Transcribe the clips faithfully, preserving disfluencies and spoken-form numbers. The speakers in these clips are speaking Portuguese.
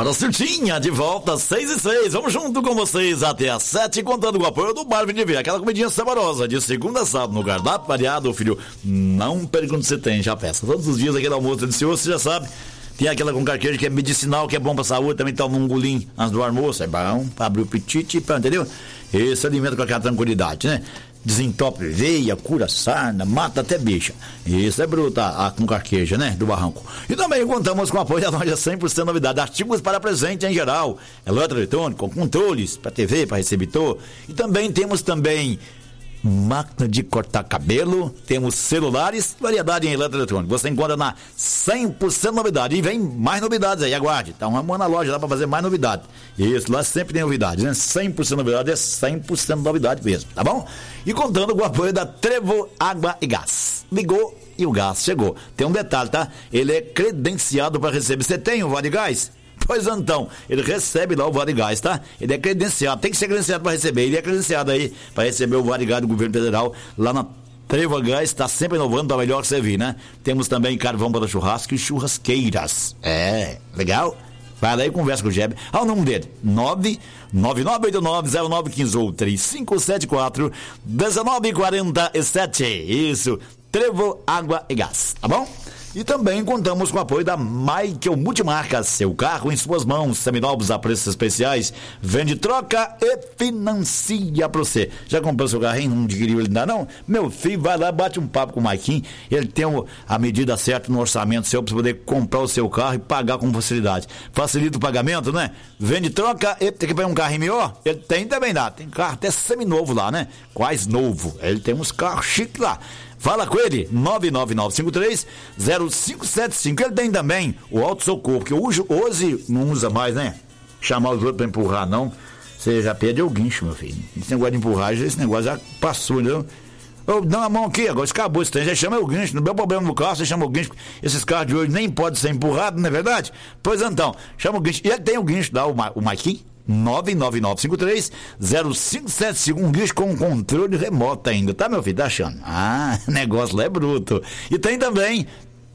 Hora certinha, de volta, seis e seis. Vamos junto com vocês até às sete, contando com o apoio do Bar Vini Ver, aquela comidinha saborosa, de segunda a sábado, no cardápio variado, filho. Não pergunte se tem, já peça. Todos os dias aquele almoço delicioso, você já sabe. Tem aquela com carqueja que é medicinal, que é bom pra saúde, também toma um golinho antes do almoço, é bom pra abrir o apetite, pra, entendeu? Esse alimento com aquela tranquilidade, né? Desentope veia, cura sarna, mata até bicha. Isso é bruta, a, com carqueja, né? Do Barranco. E também contamos com o apoio da loja cem por cento novidade, artigos para presente em geral, eletroeletrônico, controles para T V, para receptor. E também temos também máquina de cortar cabelo, temos celulares, variedade em eletroeletrônico. Você encontra na cem por cento novidade. E vem mais novidades aí, aguarde. Tá uma mão na loja lá para fazer mais novidade. Isso, lá sempre tem novidades, né? cem por cento novidade é cem por cento novidade mesmo, tá bom? E contando com o apoio da Trevo Água e Gás. Ligou e o gás chegou. Tem um detalhe, tá? Ele é credenciado para receber. Você tem o Vale Gás? Pois então, ele recebe lá o Vale Gás, tá? Ele é credenciado, tem que ser credenciado para receber. Ele é credenciado aí para receber o Vale Gás do governo federal lá na Trevo Gás, está sempre inovando para melhor servir, né? Temos também carvão para churrasco e churrasqueiras. É, legal? Vai lá e conversa com o Jeb. Ah, o nome dele, nove nove nove oito nove zero nove um cinco ou três cinco sete quatro um nove quatro sete. Isso, Trevo Água e Gás, tá bom? E também contamos com o apoio da Michael Multimarcas, seu carro em suas mãos, seminovos a preços especiais, vende, troca e financia pra você. Já comprou seu carrinho, não adquiriu ele ainda não? Meu filho, vai lá, bate um papo com o Maiquinho, ele tem o, a medida certa no orçamento seu pra você poder comprar o seu carro e pagar com facilidade. Facilita o pagamento, né? Vende, troca e tem que pegar um carrinho melhor? Ele tem também lá, tem carro até seminovo lá, né? Quase novo, ele tem uns carros chiques lá. Fala com ele, nove nove nove cinco três zero cinco sete cinco. Ele tem também o auto-socorro, que hoje, hoje não usa mais, né? Chamar os outros pra empurrar, não. Você já perdeu o guincho, meu filho. Esse negócio de empurrar, esse negócio já passou, entendeu? Eu dou a mão aqui, agora acabou esse trem, já chama o guincho, não deu problema no carro, você chama o guincho. Esses carros de hoje nem podem ser empurrados, não é verdade? Pois então, chama o guincho. E ele tem o guincho lá, o, Ma, o Maiquinho. nove nove nove cinco três zero cinco sete cinco, um guincho com controle remoto ainda, tá, meu filho? Tá achando? Ah, negócio lá é bruto. E tem também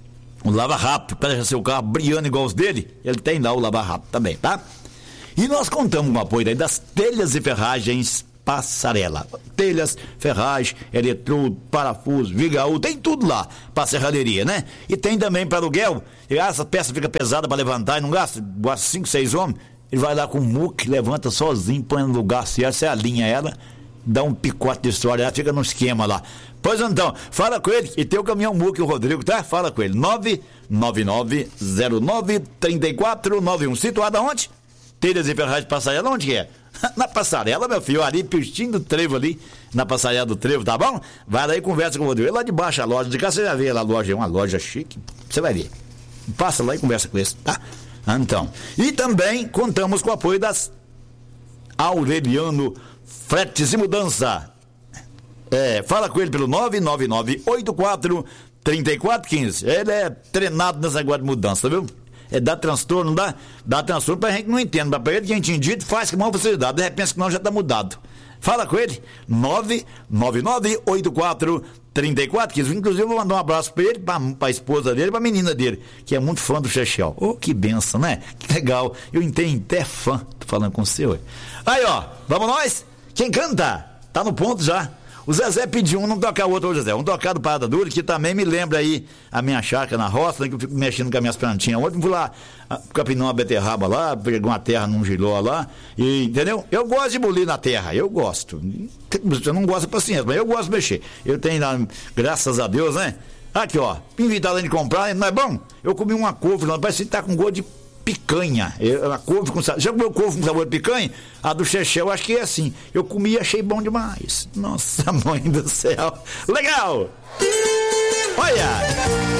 o lava rápido, para deixar seu carro brilhando igual os dele, ele tem lá o lava rápido também, tá? E nós contamos com o apoio daí das telhas e ferragens Passarela. Telhas, ferragem, eletrodo, parafuso, vigaú, tem tudo lá para serralheria, né? E tem também para aluguel. E essa peça fica pesada para levantar e não gasta, gasta cinco, seis homens. Ele vai lá com o muque, levanta sozinho, põe no lugar certo, você alinha ela, dá um picote de história, ela fica no esquema lá. Pois então, fala com ele, e tem o caminhão muque, o Rodrigo, tá? Fala com ele, nove nove nove zero nove três quatro nove um. Situado aonde? Telhas e Ferragem Passarela, onde que é? Na Passarela, meu filho, ali, pertinho do Trevo ali, na Passarela do Trevo, tá bom? Vai lá e conversa com o Rodrigo. É lá de baixo a loja, de cá você já vê lá a loja, é uma loja chique, você vai ver. Passa lá e conversa com ele, tá? Então, e também contamos com o apoio das Aureliano Fretes e Mudança. É, fala com ele pelo nove nove nove oito quatro três quatro um cinco. Ele é treinado nessa negócio de mudança, viu? É, dá transtorno, não dá? Dá transtorno pra gente que não entende, mas pra ele que é entendido, faz com maior facilidade. De repente, que não já tá mudado. Fala com ele, nove nove nove oito quatro três quatro um cinco. Inclusive, eu vou mandar um abraço pra ele, pra, pra esposa dele, pra menina dele, que é muito fã do Chechel. Oh, que benção, né? Que legal. Eu entendo até fã. Tô falando com você, ué. Aí, ó, vamos nós? Quem canta? Tá no ponto já. O Zezé pediu um, não tocar o outro, ô Zezé. Um tocar do Parada Dura, que também me lembra aí a minha chácara na roça, né, que eu fico mexendo com as minhas plantinhas. Ontem fui lá, capinou uma beterraba lá, pegou uma terra num giló lá, e, entendeu? Eu gosto de bulir na terra, eu gosto. Você não gosta de paciência, mas eu gosto de mexer. Eu tenho lá, graças a Deus, né? Aqui, ó, invitado de comprar, não é bom? Eu comi uma couve lá, parece que tá com gosto de picanha. Eu, a couve com sabor. Já comeu couve com sabor de picanha? A do Chechel, eu acho que é assim. Eu comi e achei bom demais. Nossa, mãe do céu. Legal! Olha!